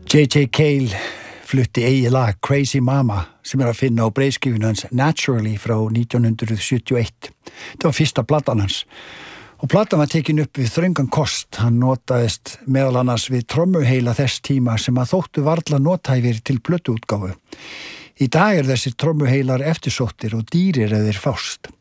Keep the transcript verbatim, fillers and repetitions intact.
J J Cale flutti eigið lag Crazy Mama sem er að finna á breiðskífunni hans Naturally frá nítján hundruð sjötíu og eitt. Þetta var fyrsta platan hans. Og platan var tekin upp við þröngan kost. Hann notaðist meðal annars við trommuheila þess tíma sem að þóttu varla nothæfir til plötuútgáfu. Í dag er þessir trommuheilar eftirsóttir og dýrir ef þeir fást.